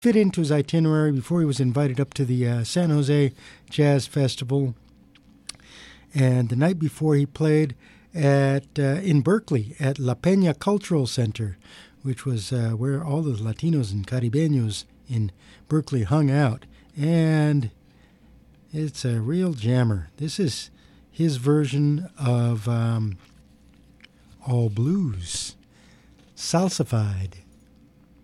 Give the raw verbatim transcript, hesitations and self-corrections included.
fit into his itinerary before he was invited up to the uh, San Jose Jazz Festival. And the night before, he played at uh, in Berkeley at La Peña Cultural Center, which was uh, where all the Latinos and Caribeños in Berkeley hung out. And it's a real jammer. This is his version of um, All Blues, salsified.